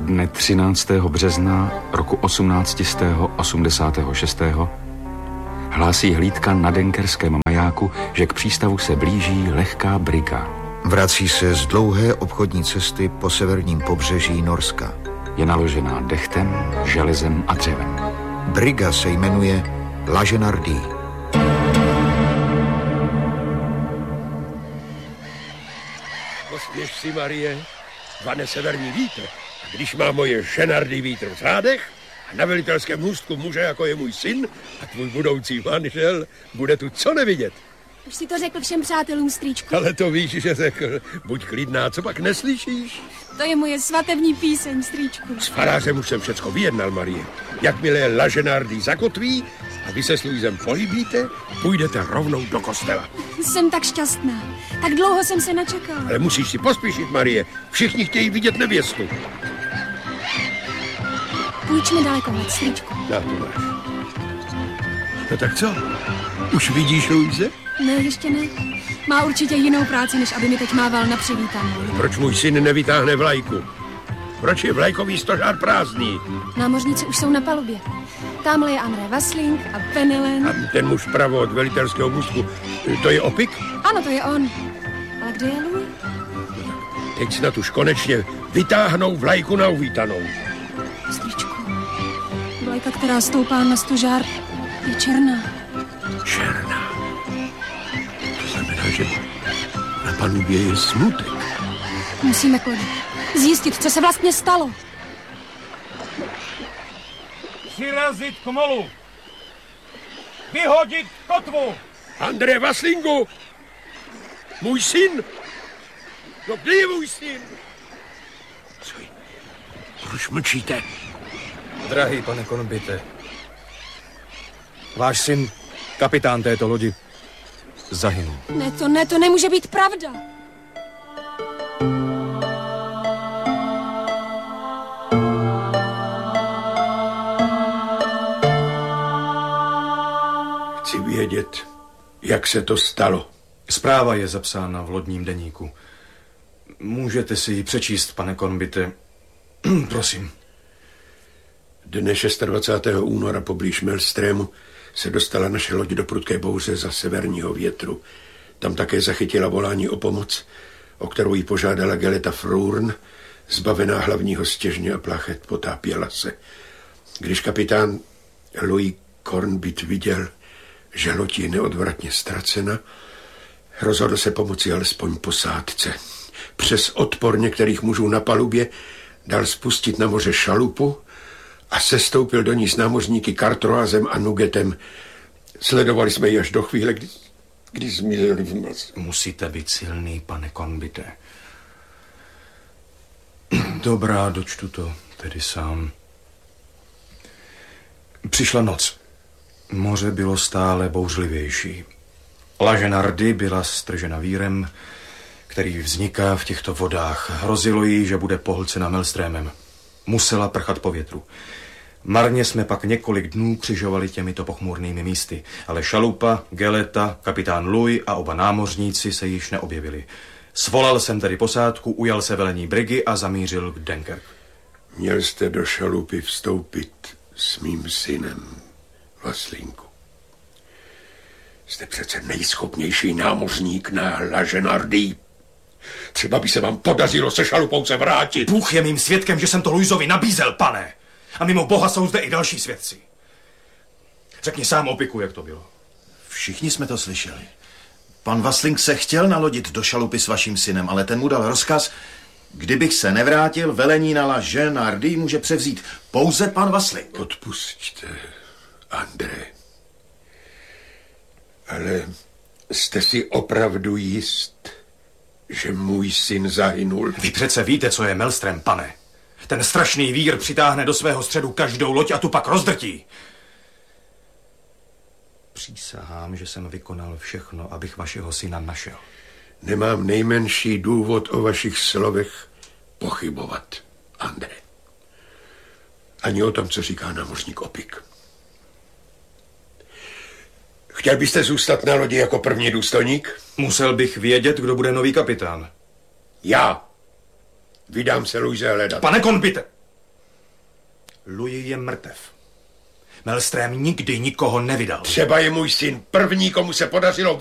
Dne 13. března roku 1886 hlásí hlídka na denkerském majáku, že k přístavu se blíží lehká briga. Vrací se z dlouhé obchodní cesty po severním pobřeží Norska. Je naložená dechtem, železem a dřevem. Briga se jmenuje Laženardí. Pospěš si, Marie, vane severní vítr. A když má moje ženardý vítr v řádech a na velitelském můstku muže, jako je můj syn a tvůj budoucí manžel, bude tu co nevidět. Už si to řekl všem přátelům, strýčku. Ale to víš, že řekl. Buď klidná, co pak neslyšíš? To je moje svatební píseň, strýčku. S farářem už jsem všecko vyjednal, Marie. Jakmile Laženardý zakotví a vy se s Luisem políbíte, půjdete rovnou do kostela. Jsem tak šťastná. Tak dlouho jsem se načekala. Ale musíš si pospíšit, Marie. Všichni chtějí vidět nevěstu. Půjč mi daleko hled, strýčku. Na to máš. No tak co? Už vidíš Luise? Ne, ještě ne. Má určitě jinou práci, než aby mi teď mával na přivítanou. Proč můj syn nevytáhne vlajku? Proč je vlajkový stožár prázdný? Námořníci už jsou na palubě. Tamhle je André Vasling a Penelen. A ten muž vpravo od velitelského můstku, to je Opik? Ano, to je on. Ale kde je Louis? Teď snad už konečně vytáhnou vlajku na uvítanou. Strýčku, vlajka, která stoupá na stožár, je černá. Černá. To znamená, že na palubě je smutek. Musíme, Klody, zjistit, co se vlastně stalo. Přirazit k molu. Vyhodit kotvu. André Vaslingu! Můj syn! No kde je můj syn? Co je? Proč mlčíte? Drahý pane Kornbite, váš syn, kapitán této lodi, zahynul. Ne, to nemůže být pravda. Chci vědět, jak se to stalo. Zpráva je zapsána v lodním deníku. Můžete si ji přečíst, pane Kornbite. Prosím. Dne 26. února poblíž Melstrému se dostala naše loď do prudké bouře za severního větru. Tam také zachytila volání o pomoc, o kterou jí požádala Geleta Frurn, zbavená hlavního stěžně a plachet, potápěla se. Když kapitán Louis Kornbit viděl, že loď je neodvratně ztracena, rozhodl se pomoci alespoň posádce. Přes odpor některých mužů na palubě dal spustit na moře šalupu a sestoupil do ní s námořníky Kartroazem a Nugetem. Sledovali jsme ji až do chvíle, kdy zmizeli v mlze. Musíte být silný, pane Kornbite. Dobrá, dočtu to tedy sám. Přišla noc. Moře bylo stále bouřlivější. Laženardy byla stržena vírem, který vzniká v těchto vodách. Hrozilo jí, že bude pohlcena Melstrémem. Musela prchat po větru. Marně jsme pak několik dnů křižovali těmito pochmurnými místy, ale šalupa, Geleta, kapitán Louis a oba námořníci se již neobjevili. Svolal jsem tedy posádku, ujal se velení brigy a zamířil k Dunkerque. Měl jste do šalupy vstoupit s mým synem, Vaslinku. Jste přece nejschopnější námořník na Laženardí. Třeba by se vám podařilo se šalupou se vrátit. Bůh je mým svědkem, že jsem to Louisovi nabízel, pane. A mimo Boha jsou zde i další svědci. Řekni sám, Opiku, jak to bylo. Všichni jsme to slyšeli. Pan Vasling se chtěl nalodit do šalupy s vaším synem, ale ten mu dal rozkaz, kdybych se nevrátil, velení na Laženardí může převzít pouze pan Vasling. Odpusťte, André. Ale jste si opravdu jist, že můj syn zahynul? Vy přece víte, co je Melstrém, pane. Ten strašný vír přitáhne do svého středu každou loď a tu pak rozdrtí. Přísahám, že jsem vykonal všechno, abych vašeho syna našel. Nemám nejmenší důvod o vašich slovech pochybovat, André. Ani o tom, co říká námořník Opik. Chtěl byste zůstat na lodi jako první důstojník? Musel bych vědět, kdo bude nový kapitán. Já. Vydám se Luise hledat. Pane Kornbite! Louis je mrtev. Melstrém nikdy nikoho nevydal. Třeba je můj syn první, komu se podařilo